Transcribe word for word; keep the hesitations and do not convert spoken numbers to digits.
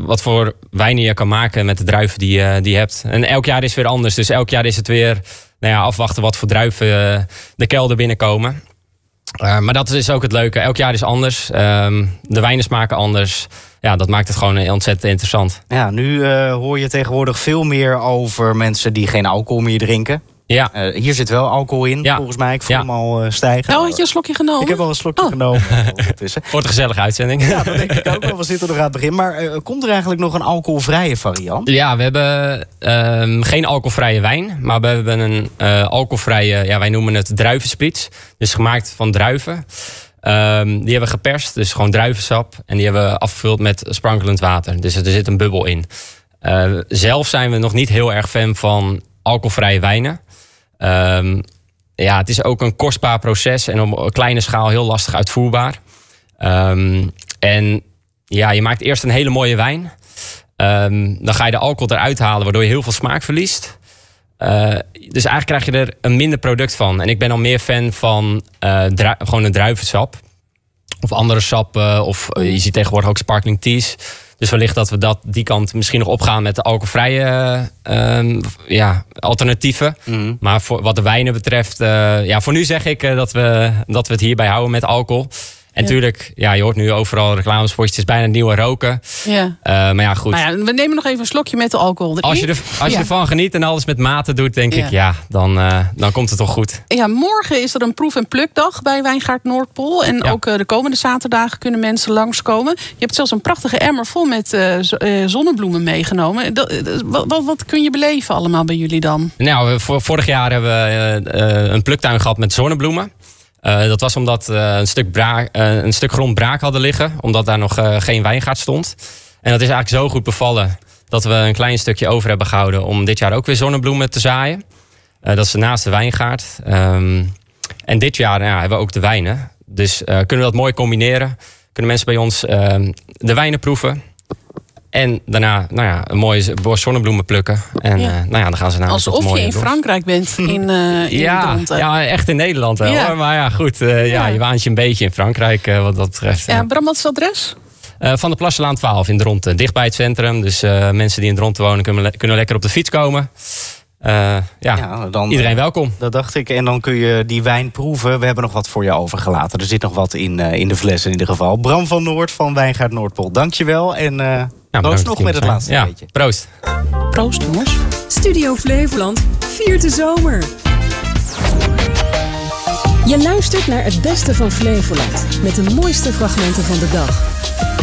wat voor wijnen je kan maken met de druiven die, uh, die je hebt. En elk jaar is het weer anders. Dus elk jaar is het weer nou ja, afwachten wat voor druiven uh, de kelder binnenkomen. Uh, maar dat is ook het leuke. Elk jaar is anders. Um, de wijnen smaken anders. Ja, dat maakt het gewoon ontzettend interessant. Ja, nu uh, hoor je tegenwoordig veel meer over mensen die geen alcohol meer drinken. Ja. Uh, hier zit wel alcohol in, ja. volgens mij. Ik voel ja. hem al uh, stijgen. Nou, had je een slokje genomen? Ik heb al een slokje oh. genomen. Wordt een gezellige uitzending. Ja, dat denk ik ook wel. We zitten nog aan het begin. Maar uh, komt er eigenlijk nog een alcoholvrije variant? Ja, we hebben uh, geen alcoholvrije wijn. Maar we hebben een uh, alcoholvrije, ja, wij noemen het druivenspritz. Dus gemaakt van druiven. Um, die hebben we geperst, dus gewoon druivensap. En die hebben we afgevuld met sprankelend water. Dus er zit een bubbel in. Uh, zelf zijn we nog niet heel erg fan van alcoholvrije wijnen. Um, ja, het is ook een kostbaar proces en op een kleine schaal heel lastig uitvoerbaar. Um, en ja, je maakt eerst een hele mooie wijn. Um, dan ga je de alcohol eruit halen, waardoor je heel veel smaak verliest. Uh, dus eigenlijk krijg je er een minder product van. En ik ben al meer fan van uh, dru- gewoon een druivensap. Of andere sappen. Of uh, je ziet tegenwoordig ook sparkling teas. Dus wellicht dat we dat, die kant misschien nog opgaan met de alcoholvrije uh, ja, alternatieven. Mm. Maar voor, wat de wijnen betreft, uh, ja, voor nu zeg ik uh, dat, we, dat we het hierbij houden met alcohol. En natuurlijk, ja. ja, je hoort nu overal reclamespotjes, het is bijna een nieuwe roken. Ja. Uh, maar ja, goed. Nou ja, we nemen nog even een slokje met de alcohol erin. Als je, er, als je ja. ervan geniet en alles met mate doet, denk ja. ik, ja, dan, uh, dan komt het toch goed. Ja, morgen is er een proef- en plukdag bij Wijngaard Noordpool. En ja. ook uh, de komende zaterdagen kunnen mensen langskomen. Je hebt zelfs een prachtige emmer vol met uh, zonnebloemen meegenomen. Dat, uh, wat, wat kun je beleven allemaal bij jullie dan? Nou, vorig jaar hebben we uh, uh, een pluktuin gehad met zonnebloemen. Uh, dat was omdat we uh, een, stuk braak, uh, een stuk grond braak hadden liggen. Omdat daar nog uh, geen wijngaard stond. En dat is eigenlijk zo goed bevallen dat we een klein stukje over hebben gehouden om dit jaar ook weer zonnebloemen te zaaien. Uh, dat is naast de wijngaard. Um, en dit jaar nou ja, hebben we ook de wijnen. Dus uh, kunnen we dat mooi combineren. Kunnen mensen bij ons uh, de wijnen proeven. En daarna nou ja, een mooie bos zonnebloemen plukken. En ja. Uh, nou ja, dan gaan ze naar alsof je in Frankrijk bent. In, uh, in ja, ja, echt in Nederland wel. Ja. Hoor. Maar ja, goed. Uh, ja. ja, je waant je een beetje in Frankrijk uh, wat dat betreft. Ja, ja. Bram, wat is het adres? Uh, van de Plasselaan twaalf in Dronten. Dicht bij het centrum. Dus uh, mensen die in Dronten wonen kunnen, kunnen lekker op de fiets komen. Uh, ja, ja dan, iedereen welkom. Dat dacht ik. En dan kun je die wijn proeven. We hebben nog wat voor je overgelaten. Er zit nog wat in, uh, in de fles in ieder geval. Bram van Noord van Wijngaard Noordpool. Dankjewel. En uh, ja, proost nog met het zijn. laatste ja, beetje. Proost. Proost, jongens. Studio Flevoland viert de zomer. Je luistert naar het beste van Flevoland. Met de mooiste fragmenten van de dag.